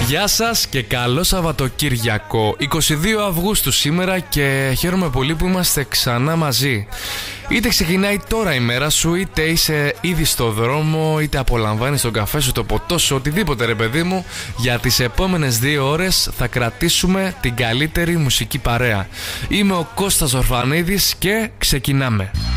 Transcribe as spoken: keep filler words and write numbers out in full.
Γεια σας και καλό Σαββατοκύριακο. είκοσι δύο Αυγούστου σήμερα και χαίρομαι πολύ που είμαστε ξανά μαζί. Είτε ξεκινάει τώρα η μέρα σου, είτε είσαι ήδη στο δρόμο, είτε απολαμβάνεις τον καφέ σου, το ποτό σου, οτιδήποτε ρε παιδί μου. Για τις επόμενες δύο ώρες θα κρατήσουμε την καλύτερη μουσική παρέα. Είμαι ο Κώστας Ορφανίδης και ξεκινάμε.